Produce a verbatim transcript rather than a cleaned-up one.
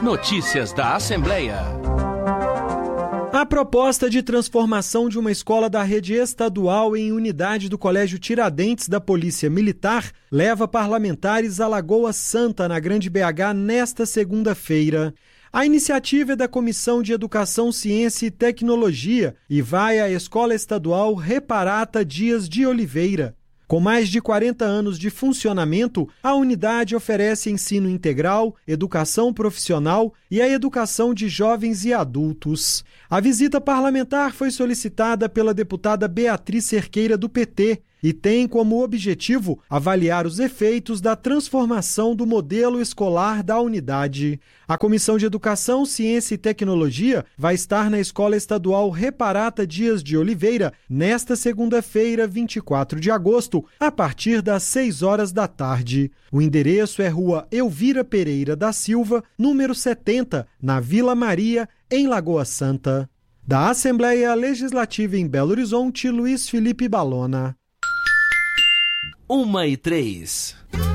Notícias da Assembleia. A proposta de transformação de uma escola da rede estadual em unidade do Colégio Tiradentes da Polícia Militar leva parlamentares a Lagoa Santa, na Grande B H, nesta segunda-feira. A iniciativa é da Comissão de Educação, Ciência e Tecnologia e vai à Escola Estadual Reparata Dias de Oliveira. Com mais de quarenta anos de funcionamento, a unidade oferece ensino integral, educação profissional e a educação de jovens e adultos. A visita parlamentar foi solicitada pela deputada Beatriz Cerqueira, do P T, e tem como objetivo avaliar os efeitos da transformação do modelo escolar da unidade. A Comissão de Educação, Ciência e Tecnologia vai estar na Escola Estadual Reparata Dias de Oliveira nesta segunda-feira, vinte e quatro de agosto, a partir das seis horas da tarde. O endereço é Rua Elvira Pereira da Silva, número setenta, na Vila Maria, em Lagoa Santa. Da Assembleia Legislativa em Belo Horizonte, Luiz Felipe Balona. Uma e três.